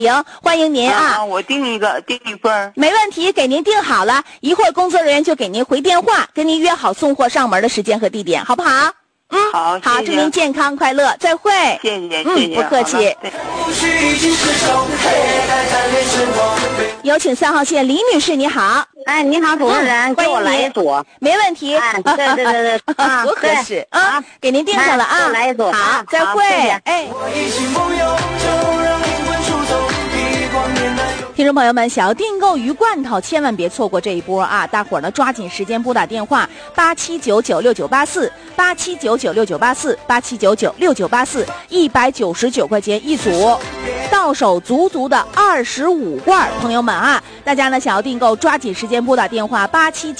行，欢迎您啊！ 我订一份。 没问题，给您订好了，一会儿工作人员就给您回电话，跟您约好送货上门的时间和地点，好不好？ 好， 好，祝您健康快乐，再会。 谢谢， 不客气。有请3号线李女士，你好。 哎，你好，主持人，给我来一组。 没问题。 对， 多合适啊！给您订上了啊， 来一组。 好，再会。哎。听众朋友们，想要订购鱼罐头，千万别错过这一波啊！大伙儿呢抓紧时间拨打电话879969848799698487996984，199块钱一组，到手足足的25罐。朋友们啊，大家呢想要订购，抓紧时间拨打电话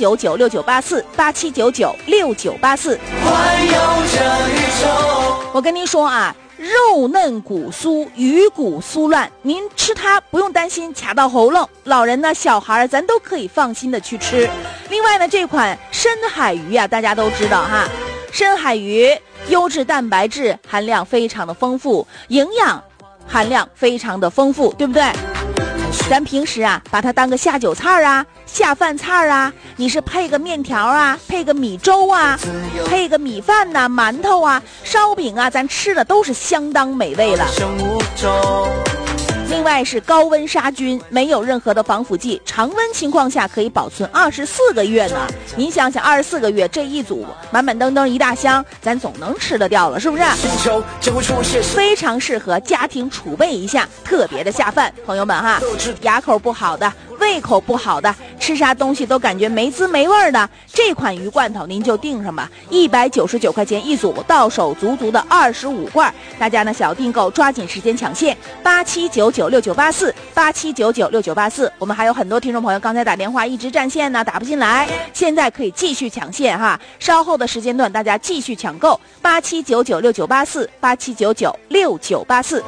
8799698487996984。我跟您说啊，肉嫩骨酥，鱼骨酥烂，您吃它不用担心卡到喉咙，老人呢小孩咱都可以放心的去吃。另外呢，这款深海鱼啊，大家都知道哈，深海鱼优质蛋白质含量非常的丰富，营养含量非常的丰富，对不对？咱平时啊把它当个下酒菜啊，下饭菜啊，你是配个面条啊，配个米粥啊，配个米饭呐、馒头啊、烧饼啊，咱吃的都是相当美味了。另外是高温杀菌，没有任何的防腐剂，常温情况下可以保存24个月呢。您想想，24个月这一组满满登登一大箱，咱总能吃得掉了，是不是？非常适合家庭储备一下，特别的下饭。朋友们哈，牙口不好的，胃口不好的，吃啥东西都感觉没滋没味的，这款鱼罐头您就订上吧，199块钱一组，到手足足的25罐。大家呢想要订购，抓紧时间抢线，8799698487996984。我们还有很多听众朋友刚才打电话一直占线呢，打不进来，现在可以继续抢线哈，稍后的时间段大家继续抢购8799698487996984。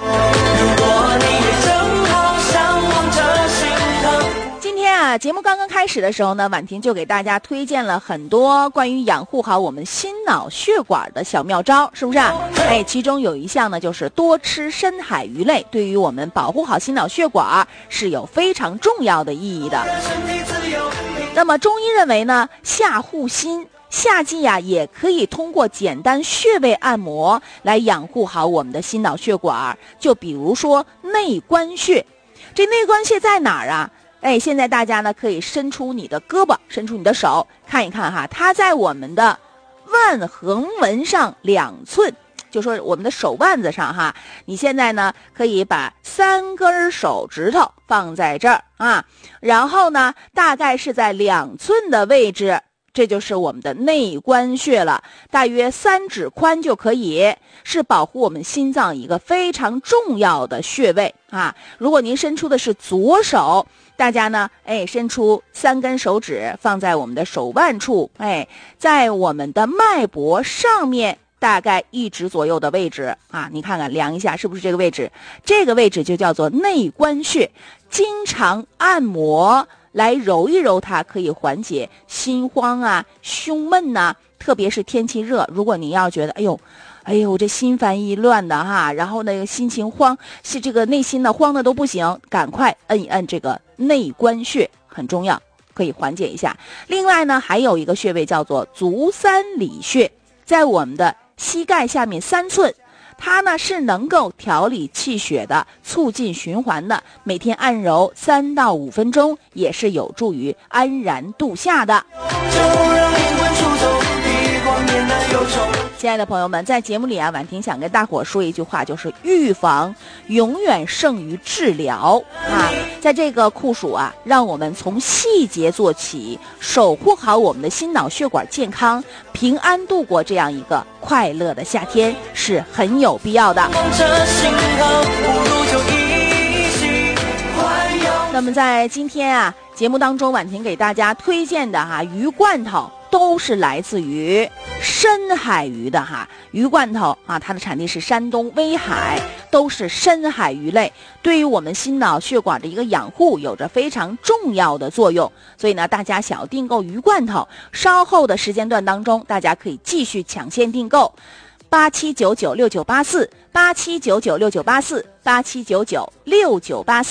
今天啊，节目刚刚开始的时候呢，婉婷就给大家推荐了很多关于养护好我们心脑血管的小妙招，是不是啊？哎，其中有一项呢，就是多吃深海鱼类，对于我们保护好心脑血管是有非常重要的意义的。那么中医认为呢，下护心，夏季呀也可以通过简单穴位按摩来养护好我们的心脑血管，就比如说内关穴。这内关穴在哪儿啊？哎，现在大家呢可以伸出你的胳膊，伸出你的手，看一看哈，它在我们的腕横纹上2寸，就说我们的手腕子上哈。你现在呢可以把3根手指头放在这儿啊，然后呢大概是在2寸的位置，这就是我们的内关穴了，大约3指宽就可以，是保护我们心脏一个非常重要的穴位啊。如果您伸出的是左手，大家呢，伸出3根手指放在我们的手腕处，在我们的脉搏上面大概1指左右的位置啊，你看看量一下是不是这个位置？这个位置就叫做内关穴，经常按摩来揉一揉它，可以缓解心慌啊、胸闷呐，特别是天气热，如果您要觉得哎呦，这心烦意乱的哈，然后那个心情慌，是这个内心呢慌的都不行，赶快摁一摁这个内关穴，很重要，可以缓解一下。另外呢，还有一个穴位叫做足三里穴，在我们的膝盖下面3寸，它呢是能够调理气血的，促进循环的，每天按揉3到5分钟，也是有助于安然度夏的。亲爱的朋友们，在节目里啊，婉婷想跟大伙说一句话，就是预防永远胜于治疗啊！在这个酷暑啊，让我们从细节做起，守护好我们的心脑血管健康，平安度过这样一个快乐的夏天，是很有必要的。那么在今天啊节目当中，婉婷给大家推荐的鱼罐头都是来自于深海鱼的鱼罐头啊，它的产地是山东威海，都是深海鱼类，对于我们心脑血管的一个养护有着非常重要的作用。所以呢，大家想要订购鱼罐头，稍后的时间段当中，大家可以继续抢先订购 87996984，87996984，87996984。